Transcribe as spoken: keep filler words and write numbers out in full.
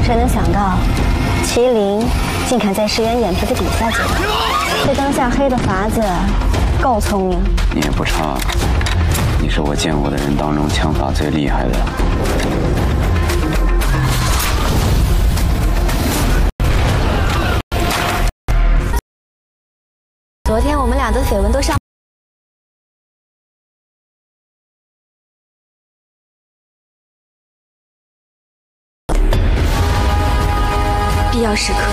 谁能想到，麒麟竟敢在石原眼皮的底下解套？这当下黑的法子够聪明。 你也不差，你是我见过的人当中枪法最厉害的。 昨天我们俩的绯闻都上。 必要时刻